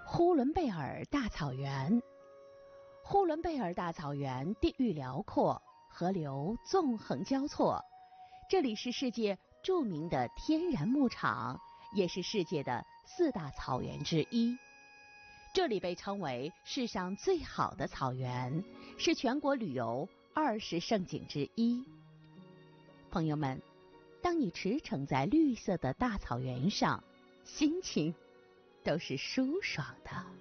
呼伦贝尔大草原。呼伦贝尔大草原地域辽阔，河流纵横交错，这里是世界著名的天然牧场，也是世界的4大草原之一。这里被称为世上最好的草原，是全国旅游20胜景之一。朋友们，当你驰骋在绿色的大草原上，心情都是舒爽的。